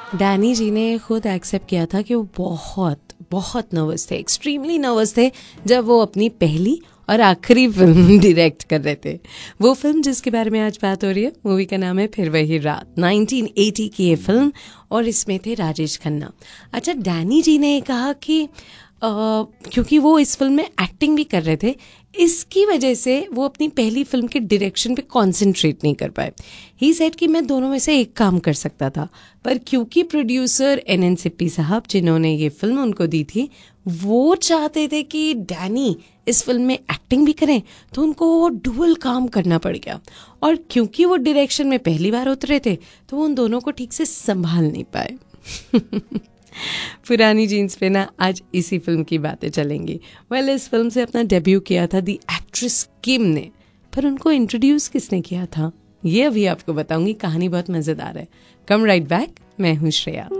Danny जी ने खुद accept किया था कि वो बहुत बहुत नर्वस थे, एक्सट्रीमली नर्वस थे जब वो अपनी पहली और आखिरी फिल्म डायरेक्ट कर रहे थे। वो फिल्म जिसके बारे में आज बात हो रही है, मूवी का नाम है फिर वही रात। 1980 की ये फिल्म और इसमें थे राजेश खन्ना। अच्छा, डैनी जी ने कहा कि क्योंकि वो इस फिल्म में एक्टिंग भी कर रहे थे, इसकी वजह से वो अपनी पहली फिल्म के डायरेक्शन पे कंसंट्रेट नहीं कर पाए। ही सेड कि मैं दोनों में से एक काम कर सकता था, पर क्योंकि प्रोड्यूसर एनएन सिप्पी साहब जिन्होंने ये फिल्म उनको दी थी, वो चाहते थे कि डैनी इस फिल्म में एक्टिंग भी करें, तो उनको वो डुअल काम करना पड़ गया। और क्योंकि वो डायरेक्शन में पहली बार उतरे थे, तो वो उन दोनों को ठीक से संभाल नहीं पाए। पुरानी जीन्स पे ना आज इसी फिल्म की बातें चलेंगी। वेल, इस फिल्म से अपना डेब्यू किया था दी एक्ट्रेस किम ने, पर उनको इंट्रोड्यूस किसने किया था ये अभी आपको बताऊंगी। कहानी बहुत मजेदार है। कम राइट बैक, मैं हूँ श्रेया।